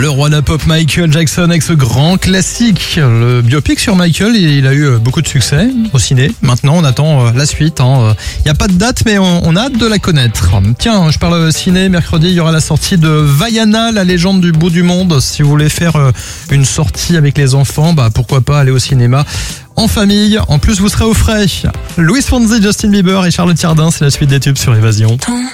Le roi de la pop Michael Jackson avec ce grand classique. Le biopic sur Michael, il a eu beaucoup de succès au ciné. Maintenant, on attend la suite. Il n'y a pas de date, mais on a hâte de la connaître. Tiens, je parle ciné. Mercredi, il y aura la sortie de Vaiana, la légende du bout du monde. Si vous voulez faire une sortie avec les enfants, pourquoi pas aller au cinéma en famille. En plus, vous serez au frais. Louis Fonzi, Justin Bieber et Charlotte Cardin, c'est la suite des tubes sur Évasion.